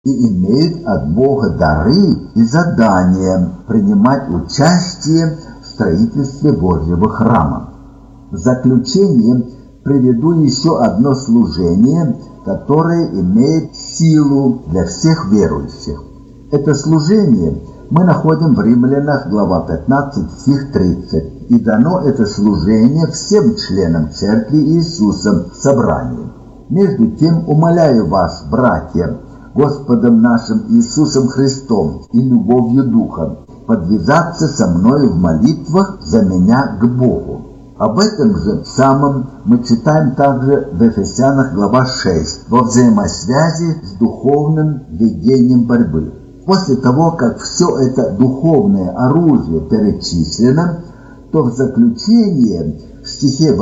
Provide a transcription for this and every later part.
и имеют от Бога дары и задания принимать участие в строительстве Божьего храма. В заключение приведу еще одно служение, которое имеет силу для всех верующих. Это служение мы находим в Римлянах, глава 15, стих 30. «И дано это служение всем членам Церкви Иисуса в собрании. Между тем умоляю вас, братья, Господом нашим Иисусом Христом и любовью Духа, подвязаться со мною в молитвах за меня к Богу». Об этом же самом мы читаем также в Ефесянах, глава 6, во взаимосвязи с духовным ведением борьбы. После того, как все это духовное оружие перечислено, то в заключение в стихе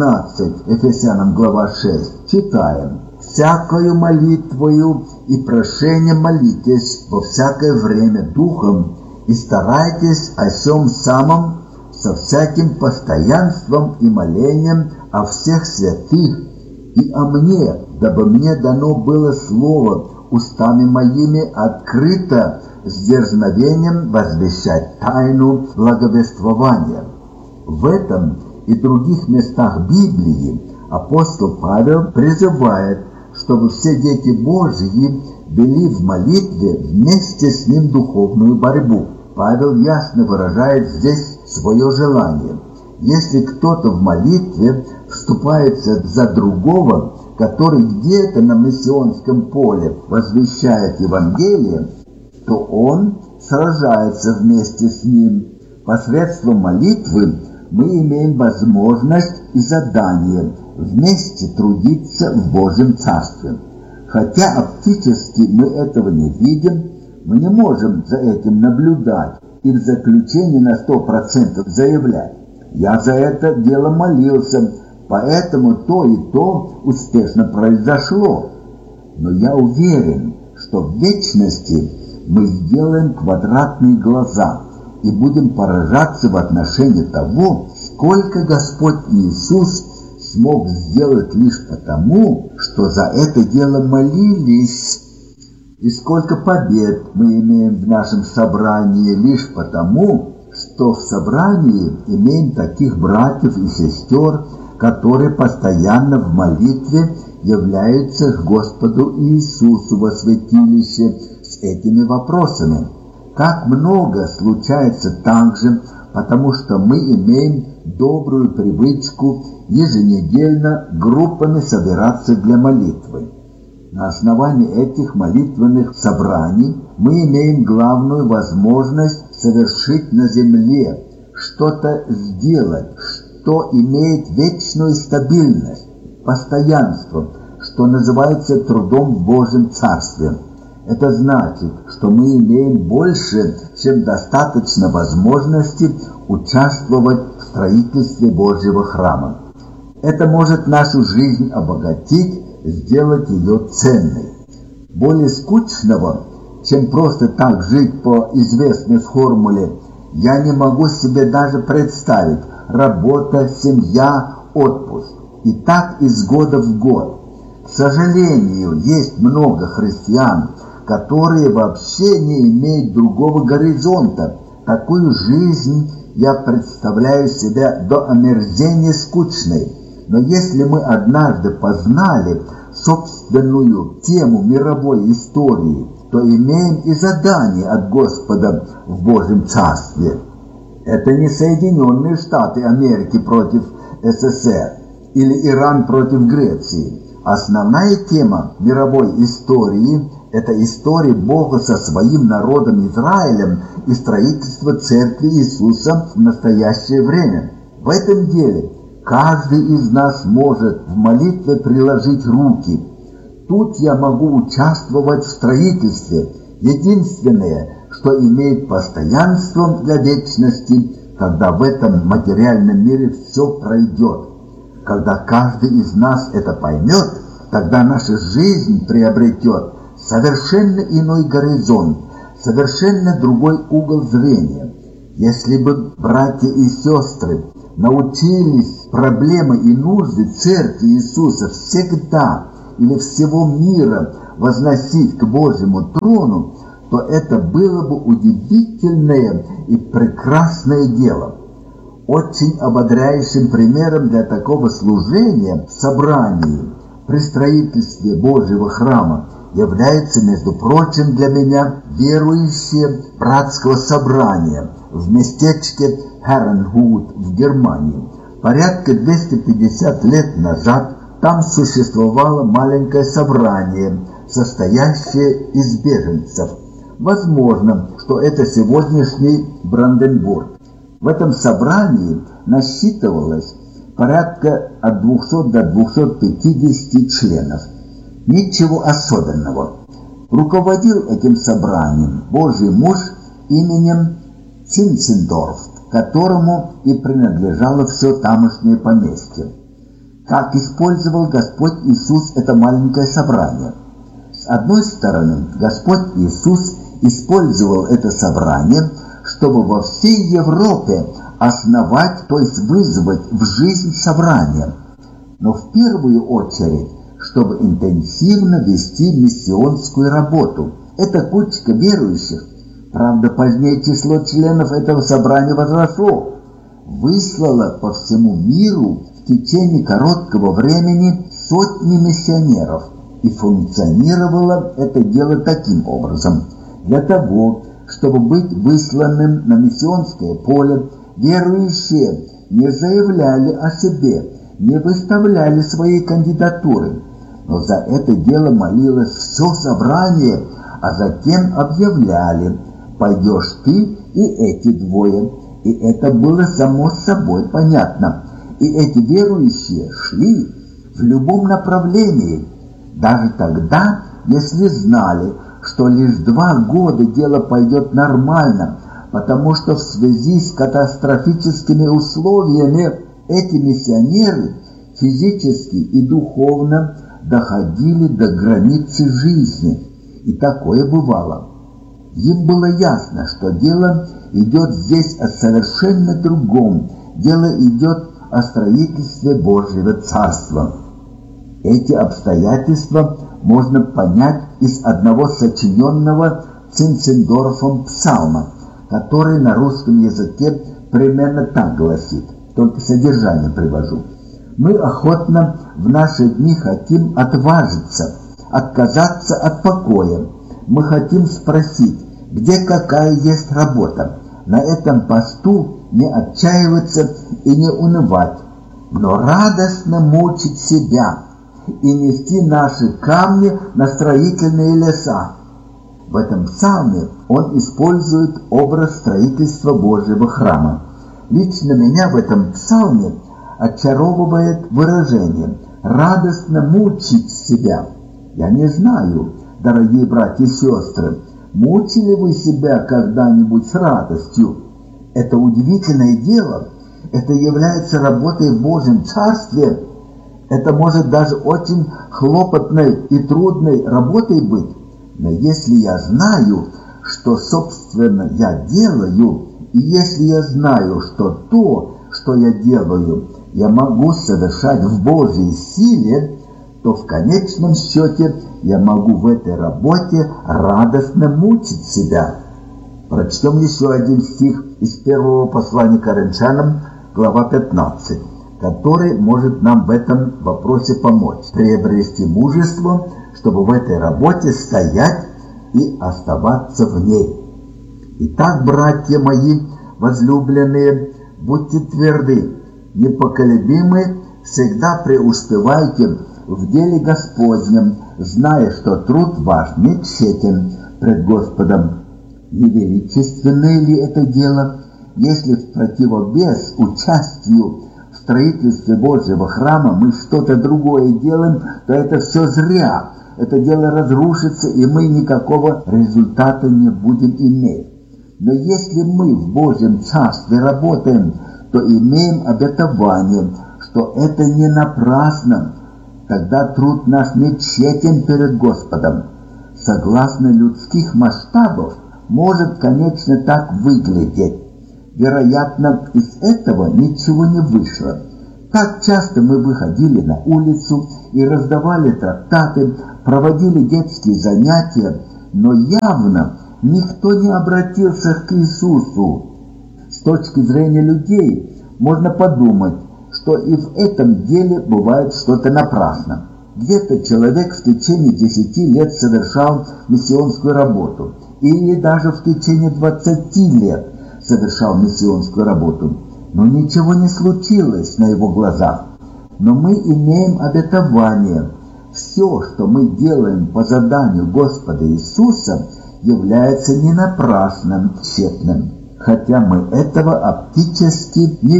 18 Ефесянам, глава 6, читаем: «Всякою молитвою и прошением молитесь во всякое время духом, и старайтесь о сем самом со всяким постоянством и молением о всех святых и о мне, дабы мне дано было слово устами моими открыто с дерзновением возвещать тайну благовествования». В этом и других местах Библии апостол Павел призывает, чтобы все дети Божьи вели в молитве вместе с ним духовную борьбу. Павел ясно выражает здесь свое желание. Если кто-то в молитве вступается за другого, который где-то на миссионском поле возвещает Евангелие, то он сражается вместе с ним. Посредством молитвы мы имеем возможность и задание вместе трудиться в Божьем Царстве. Хотя оптически мы этого не видим, мы не можем за этим наблюдать и в заключении на 100% заявлять: «Я за это дело молился, поэтому то и то успешно произошло». Но я уверен, что в вечности мы сделаем квадратные глаза и будем поражаться в отношении того, сколько Господь Иисус смог сделать лишь потому, что за это дело молились, и сколько побед мы имеем в нашем собрании лишь потому, что в собрании имеем таких братьев и сестер, которые постоянно в молитве являются к Господу Иисусу во святилище с этими вопросами. Как много случается также, потому что мы имеем добрую привычку еженедельно группами собираться для молитвы. На основании этих молитвенных собраний мы имеем главную возможность совершить на земле, что-то сделать, что имеет вечную стабильность, постоянство, что называется трудом в Божьем Царстве. Это значит, что мы имеем больше, чем достаточно возможности участвовать в строительстве Божьего храма. Это может нашу жизнь обогатить, сделать ее ценной. Более скучного, чем просто так жить по известной формуле, я не могу себе даже представить: работа, семья, отпуск. И так из года в год. К сожалению, есть много христиан, которые вообще не имеют другого горизонта. Такую жизнь я представляю себе до омерзения скучной. Но если мы однажды познали собственную тему мировой истории, то имеем и задание от Господа в Божьем Царстве. Это не Соединенные Штаты Америки против СССР или Иран против Греции. Основная тема мировой истории – это история Бога со своим народом Израилем и строительство Церкви Иисуса в настоящее время. В этом деле каждый из нас может в молитве приложить руки. Тут я могу участвовать в строительстве. Единственное, что имеет постоянство для вечности, когда в этом материальном мире все пройдет. Когда каждый из нас это поймет, тогда наша жизнь приобретет совершенно иной горизонт, совершенно другой угол зрения. Если бы братья и сестры научились проблемы и нужды Церкви Иисуса всегда или всего мира возносить к Божьему трону, то это было бы удивительное и прекрасное дело. Очень ободряющим примером для такого служения в собрании при строительстве Божьего храма является, между прочим, для меня верующее братского собрания в местечке Herrenhut в Германии. Порядка 250 лет назад там существовало маленькое собрание, состоящее из беженцев. Возможно, что это сегодняшний Бранденбург. В этом собрании насчитывалось порядка от 200 до 250 членов. Ничего особенного. Руководил этим собранием Божий муж именем Цинцендорф, которому и принадлежало все тамошнее поместье. Как использовал Господь Иисус это маленькое собрание? С одной стороны, Господь Иисус использовал это собрание, чтобы во всей Европе основать, то есть вызвать в жизнь собрание, но в первую очередь, чтобы интенсивно вести миссионскую работу. Эта кучка верующих, правда, позднее число членов этого собрания возросло, выслала по всему миру в течение короткого времени сотни миссионеров, и функционировало это дело таким образом. Для того, чтобы быть высланным на миссионское поле, верующие не заявляли о себе, не выставляли свои кандидатуры, но за это дело молилось все собрание, а затем объявляли: пойдешь ты и эти двое. И это было само собой понятно. И эти верующие шли в любом направлении, даже тогда, если знали, что лишь 2 года дело пойдет нормально, потому что в связи с катастрофическими условиями эти миссионеры физически и духовно доходили до границы жизни. И такое бывало. Им было ясно, что дело идет здесь о совершенно другом. Дело идет о строительстве Божьего Царства. Эти обстоятельства можно понять из одного сочиненного Цинцендорфом псалма, который на русском языке примерно так гласит, только содержание привожу. Мы охотно в наши дни хотим отважиться, отказаться от покоя. Мы хотим спросить, где какая есть работа. На этом посту не отчаиваться и не унывать, но радостно мучить себя и нести наши камни на строительные леса. В этом псалме он использует образ строительства Божьего храма. Лично меня в этом псалме очаровывает выражение «радостно мучить себя». Я не знаю, дорогие братья и сестры, мучили вы себя когда-нибудь с радостью? Это удивительное дело. Это является работой в Божьем Царстве. Это может даже очень хлопотной и трудной работой быть. Но если я знаю, что, собственно, я делаю, и если я знаю, что то, что я делаю, я могу совершать в Божьей силе, то в конечном счете я могу в этой работе радостно мучить себя. Прочтем еще один стих из первого послания к Коринфянам, глава 15, который может нам в этом вопросе помочь. Приобрести мужество, чтобы в этой работе стоять и оставаться в ней. Итак, братья мои возлюбленные, будьте тверды, непоколебимы, всегда преуспевайте в деле Господнем, зная, что труд ваш не тщетен пред Господом. Не величественное ли это дело, если в противовес участию в строительстве Божьего храма мы что-то другое делаем, то это все зря. Это дело разрушится, и мы никакого результата не будем иметь. Но если мы в Божьем Царстве работаем, то имеем обетование, что это не напрасно. Тогда труд наш не тщетен перед Господом. Согласно людских масштабов, может, конечно, так выглядеть. Вероятно, из этого ничего не вышло. Как часто мы выходили на улицу и раздавали трактаты, проводили детские занятия, но явно никто не обратился к Иисусу. С точки зрения людей можно подумать, что и в этом деле бывает что-то напрасно. Где-то человек в течение 10 лет совершал миссионскую работу, или даже в течение 20 лет совершал миссионскую работу, но ничего не случилось на его глазах. Но мы имеем обетование. Все, что мы делаем по заданию Господа Иисуса, является не напрасным, тщетным. Хотя мы этого оптически не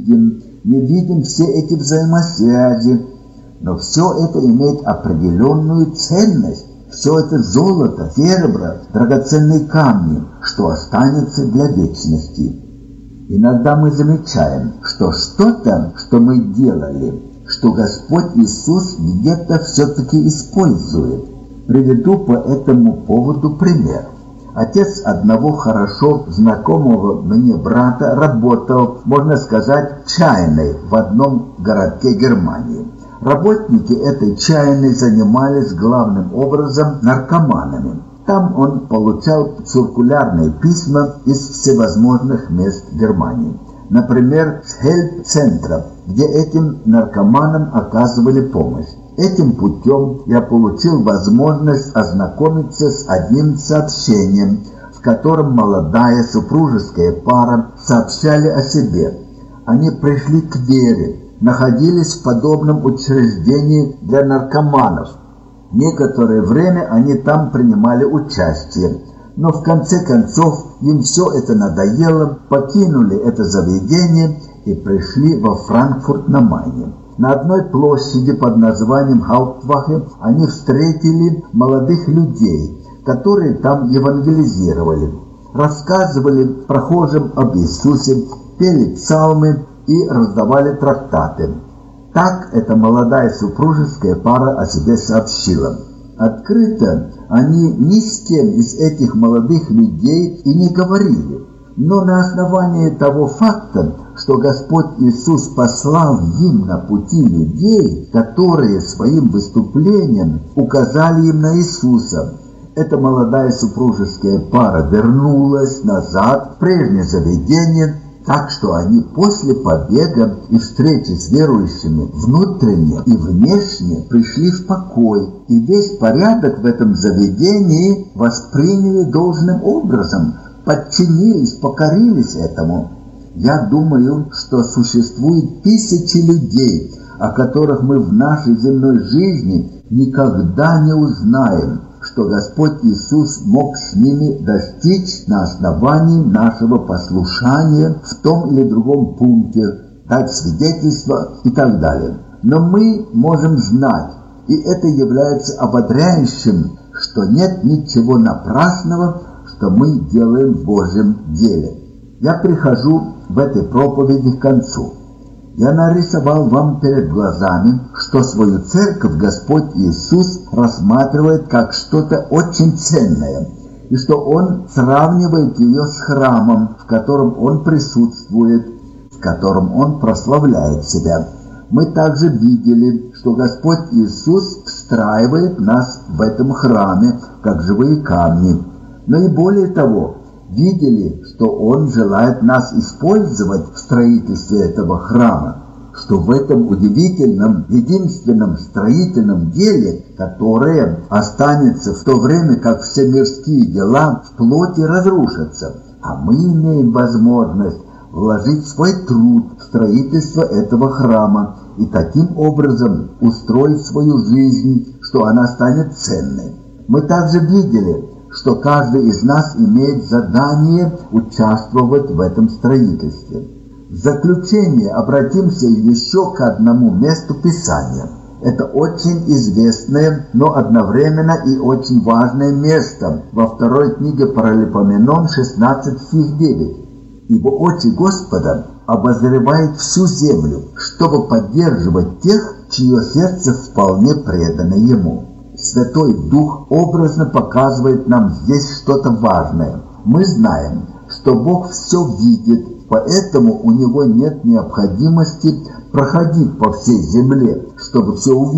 видим все эти взаимосвязи, но все это имеет определенную ценность. Все это золото, серебро, драгоценные камни, что останется для вечности. Иногда мы замечаем, что что-то, что мы делали, что Господь Иисус где-то все-таки использует. Приведу по этому поводу пример. Отец одного хорошо знакомого мне брата работал, можно сказать, чайной в одном городке Германии. Работники этой чайной занимались главным образом наркоманами. Там он получал циркулярные письма из всевозможных мест Германии. Например, с Хельп-центра, где этим наркоманам оказывали помощь. Этим путем я получил возможность ознакомиться с одним сообщением, в котором молодая супружеская пара сообщали о себе. Они пришли к вере, находились в подобном учреждении для наркоманов. Некоторое время они там принимали участие, но в конце концов им все это надоело, покинули это заведение и пришли во Франкфурт на Майне. На одной площади под названием Хауптвахе они встретили молодых людей, которые там евангелизировали, рассказывали прохожим об Иисусе, пели псалмы и раздавали трактаты. Так эта молодая супружеская пара о себе сообщила. Открыто они ни с кем из этих молодых людей и не говорили, но на основании того факта, что Господь Иисус послал им на пути людей, которые своим выступлением указали им на Иисуса, эта молодая супружеская пара вернулась назад в прежнее заведение, так что они после побега и встречи с верующими внутренне и внешне пришли в покой, и весь порядок в этом заведении восприняли должным образом, подчинились, покорились этому. Я думаю, что существует тысячи людей, о которых мы в нашей земной жизни никогда не узнаем, что Господь Иисус мог с ними достичь на основании нашего послушания в том или другом пункте, дать свидетельство и так далее. Но мы можем знать, и это является ободряющим, что нет ничего напрасного, что мы делаем в Божьем деле. Я прихожу в этой проповеди к концу. Я нарисовал вам перед глазами, что свою церковь Господь Иисус рассматривает как что-то очень ценное, и что Он сравнивает ее с храмом, в котором Он присутствует, в котором Он прославляет себя. Мы также видели, что Господь Иисус встраивает нас в этом храме, как живые камни. Но и более того, видели, что Он желает нас использовать в строительстве этого храма, что в этом удивительном, единственном строительном деле, которое останется в то время, как все мирские дела в плоти разрушатся, а мы имеем возможность вложить свой труд в строительство этого храма и таким образом устроить свою жизнь, что она станет ценной. Мы также видели, что каждый из нас имеет задание участвовать в этом строительстве. В заключение обратимся еще к одному месту Писания. Это очень известное, но одновременно и очень важное место во второй книге Паралипоменон 16 стих 9. «Ибо очи Господа обозревает всю землю, чтобы поддерживать тех, чье сердце вполне предано Ему». Святой Дух образно показывает нам здесь что-то важное. Мы знаем, что Бог все видит, поэтому у Него нет необходимости проходить по всей земле, чтобы все увидеть.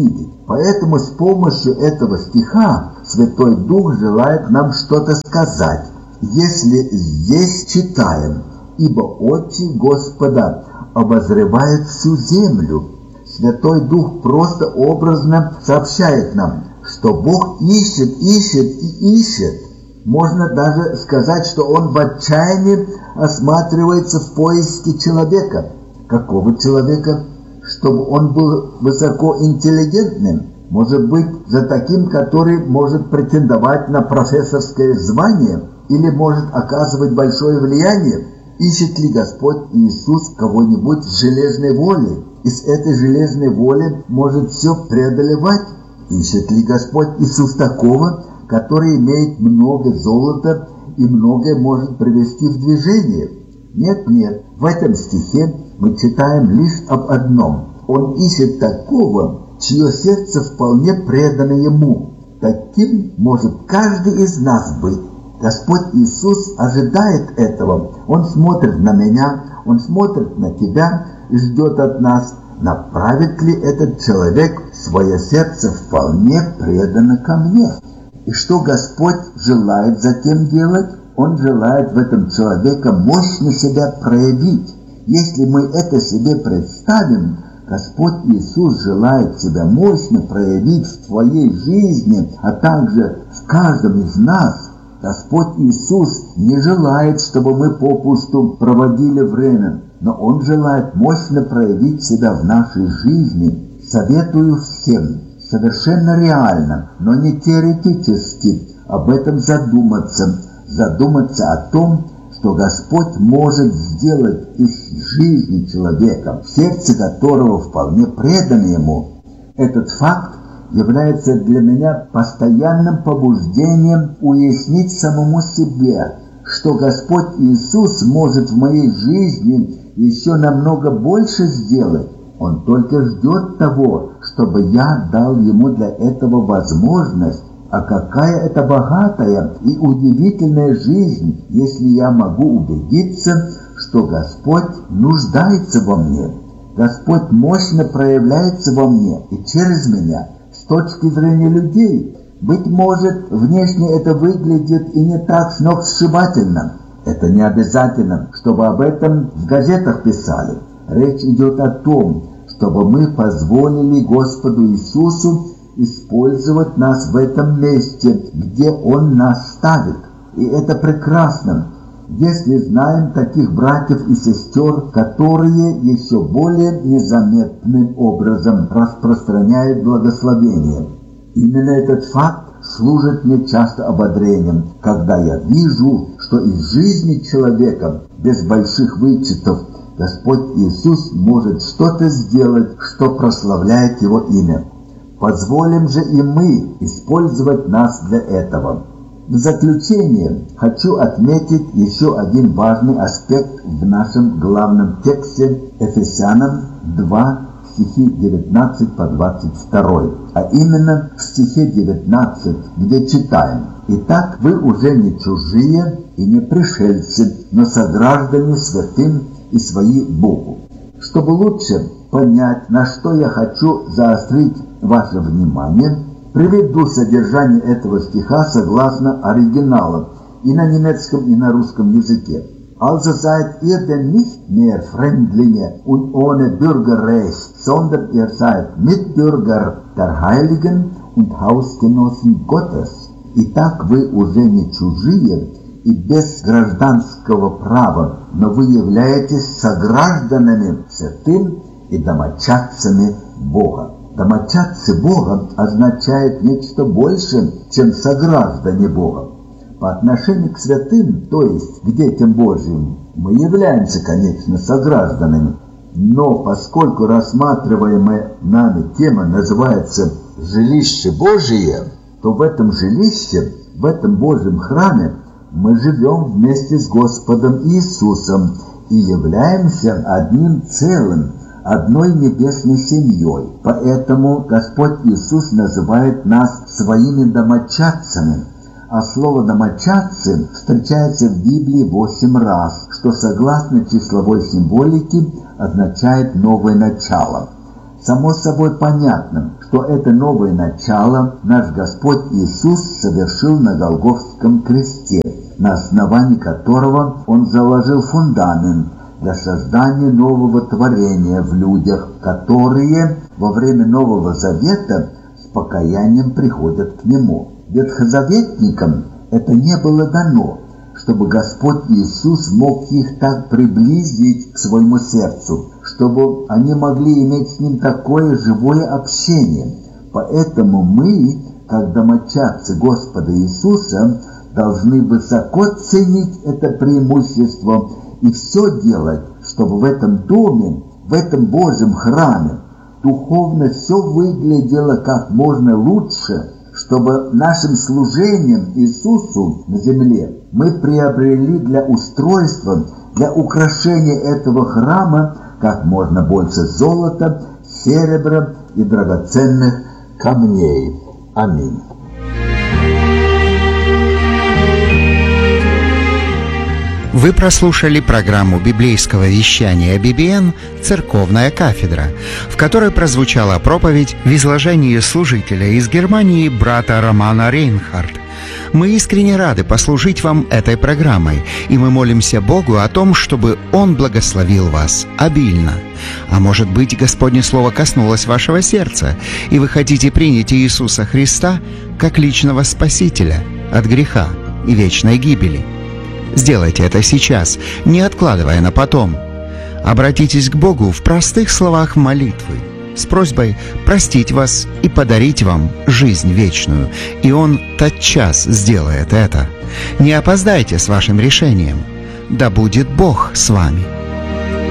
Поэтому с помощью этого стиха Святой Дух желает нам что-то сказать. Если здесь читаем: «Ибо очи Господа обозревают всю землю», Святой Дух просто образно сообщает нам, что Бог ищет, ищет и ищет. Можно даже сказать, что Он в отчаянии осматривается в поиске человека. Какого человека? Чтобы он был высокоинтеллигентным, может быть, за таким, который может претендовать на профессорское звание или может оказывать большое влияние. Ищет ли Господь Иисус кого-нибудь с железной волей, и с этой железной волей может все преодолевать? Ищет ли Господь Иисус такого, который имеет много золота и многое может привести в движение? Нет, нет, в этом стихе мы читаем лишь об одном. Он ищет такого, чье сердце вполне предано Ему. Таким может каждый из нас быть. Господь Иисус ожидает этого. Он смотрит на меня, Он смотрит на тебя и ждет от нас, направит ли этот человек свое сердце вполне предано ко мне. И что Господь желает затем делать? Он желает в этом человеке мощно себя проявить. Если мы это себе представим, Господь Иисус желает себя мощно проявить в твоей жизни, а также в каждом из нас. Господь Иисус не желает, чтобы мы попусту проводили время, но Он желает мощно проявить себя в нашей жизни. Советую всем совершенно реально, но не теоретически, об этом задуматься о том, что Господь может сделать из жизни человека, сердце которого вполне предано Ему. Этот факт является для меня постоянным побуждением уяснить самому себе, что Господь Иисус может в моей жизни еще намного больше сделать. Он только ждет того, чтобы я дал Ему для этого возможность. А какая это богатая и удивительная жизнь, если я могу убедиться, что Господь нуждается во мне. Господь мощно проявляется во мне и через меня. С точки зрения людей, быть может, внешне это выглядит и не так сногсшибательно. Это не обязательно, чтобы об этом в газетах писали. Речь идет о том, чтобы мы позволили Господу Иисусу использовать нас в этом месте, где Он нас ставит. И это прекрасно, если знаем таких братьев и сестер, которые еще более незаметным образом распространяют благословение. Именно этот факт служит мне часто ободрением, когда я вижу, что из жизни человека без больших вычетов Господь Иисус может что-то сделать, что прославляет Его имя. Позволим же и мы использовать нас для этого. В заключение хочу отметить еще один важный аспект в нашем главном тексте Ефесянам 2, стихи 19 по 22, а именно в стихе 19, где читаем: «Итак, вы уже не чужие и не пришельцы, но сограждане святым и свои Богу». Чтобы лучше понять, на что я хочу заострить ваше внимание, приведу содержание этого стиха согласно оригиналу и на немецком, и на русском языке. «Also seid ihr denn nicht mehr Fremdlinge und ohne Bürgerrecht, sondern ihr seid Mitbürger der Heiligen und Hausgenossen Gottes. Итак, вы уже не чужие и без гражданского права, но вы являетесь согражданами святым и домочадцами Бога». Домочадцы Бога означает нечто больше, чем сограждане Бога. По отношению к святым, то есть к детям Божьим, мы являемся, конечно, согражданами. Но поскольку рассматриваемая нами тема называется «жилище Божие», то в этом жилище, в этом Божьем храме мы живем вместе с Господом Иисусом и являемся одним целым, одной небесной семьей. Поэтому Господь Иисус называет нас своими домочадцами. А слово «домочадцы» встречается в Библии 8 раз, что согласно числовой символике означает «новое начало». Само собой понятно, что это новое начало наш Господь Иисус совершил на Голгофском кресте, на основании которого Он заложил фундамент для создания нового творения в людях, которые во время Нового Завета с покаянием приходят к Нему. Ветхозаветникам это не было дано, чтобы Господь Иисус мог их так приблизить к своему сердцу, чтобы они могли иметь с Ним такое живое общение. Поэтому мы, как домочадцы Господа Иисуса, должны высоко ценить это преимущество и все делать, чтобы в этом доме, в этом Божьем храме, духовно все выглядело как можно лучше, чтобы нашим служением Иисусу на земле мы приобрели для устройства, для украшения этого храма как можно больше золота, серебра и драгоценных камней. Аминь. Вы прослушали программу библейского вещания ББН «Церковная кафедра», в которой прозвучала проповедь в изложении служителя из Германии брата Романа Рейнхард. Мы искренне рады послужить вам этой программой, и мы молимся Богу о том, чтобы Он благословил вас обильно. А может быть, Господне Слово коснулось вашего сердца, и вы хотите принять Иисуса Христа как личного Спасителя от греха и вечной гибели. Сделайте это сейчас, не откладывая на потом. Обратитесь к Богу в простых словах молитвы с просьбой простить вас и подарить вам жизнь вечную, и Он тотчас сделает это. Не опоздайте с вашим решением. Да будет Бог с вами.